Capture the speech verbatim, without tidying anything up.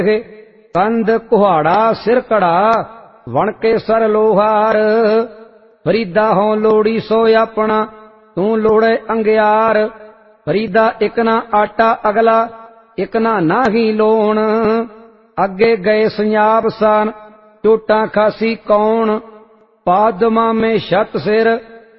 ਕੰਧ ਕੁਹਾੜਾ ਸਿਰ ਘੜਾ ਵਣ ਕੇ ਸਰ ਲੋਹਾਰ। ਫਰੀਦਾ ਹੋਂ ਲੋੜੀ ਸੋ ਆਪਣਾ ਤੂੰ ਲੋੜੇ ਅੰਗਿਆਰ। ਫਰੀਦਾ ਇੱਕ ਨਾ ਆਟਾ ਅਗਲਾ ਇੱਕ ਨਾ ਨਾਹੀ ਲੋਣ। ਅੱਗੇ ਗਏ ਸੰਜਾਬ ਸਾਨ ਝੋਟਾਂ ਖਾਸੀ ਕੌਣ। ਪਾਦਮਾ ਮੇ ਛਤ ਸਿਰ